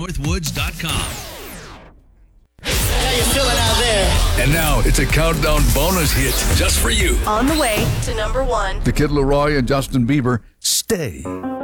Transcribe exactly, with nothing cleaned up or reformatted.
northwoods dot com. How you feeling out there? And now it's a countdown bonus hit just for you. On the way to number one. The Kid Laroi and Justin Bieber, Stay.